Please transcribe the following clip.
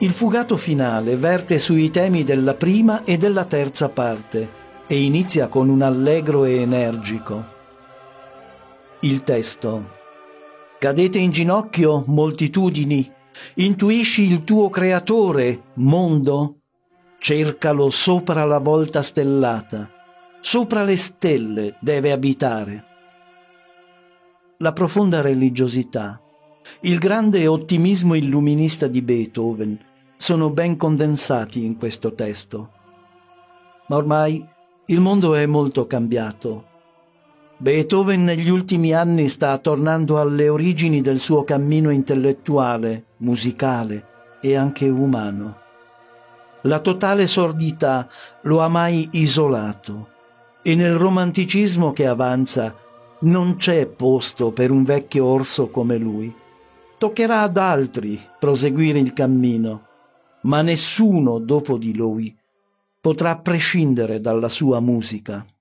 Il fugato finale verte sui temi della prima e della terza parte e inizia con un allegro e energico. Il testo. Cadete in ginocchio, moltitudini, intuisci il tuo creatore, mondo? Cercalo sopra la volta stellata, sopra le stelle deve abitare. La profonda religiosità, il grande ottimismo illuminista di Beethoven sono ben condensati in questo testo. Ma ormai il mondo è molto cambiato. Beethoven negli ultimi anni sta tornando alle origini del suo cammino intellettuale, musicale e anche umano. La totale sordità lo ha mai isolato e nel romanticismo che avanza non c'è posto per un vecchio orso come lui. Toccherà ad altri proseguire il cammino, ma nessuno dopo di lui potrà prescindere dalla sua musica.